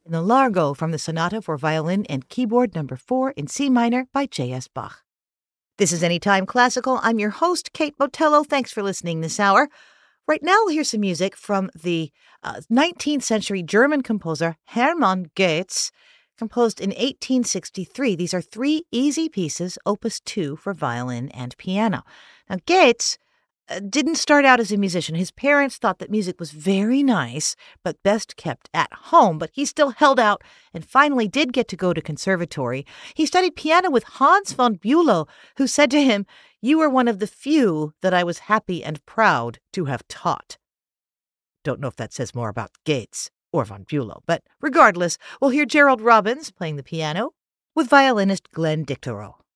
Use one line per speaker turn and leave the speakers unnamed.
and the Largo from the Sonata for Violin and Keyboard No. 4 in C minor by J.S. Bach. This is Anytime Classical. I'm your host, Kate Botello. Thanks for listening this hour. Right now, we'll hear some music from the 19th century German composer Hermann Goetz, composed in 1863. These are three easy pieces, opus 2 for violin and piano. Now, Goetz didn't start out as a musician. His parents thought that music was very nice, but best kept at home. But he still held out and finally did get to go to conservatory. He studied piano with Hans von Bülow, who said to him, "You are one of the few that I was happy and proud to have taught." Don't know if that says more about Goetz or von Bülow, but regardless, we'll hear Gerald Robbins playing the piano with violinist Glenn Dicterow.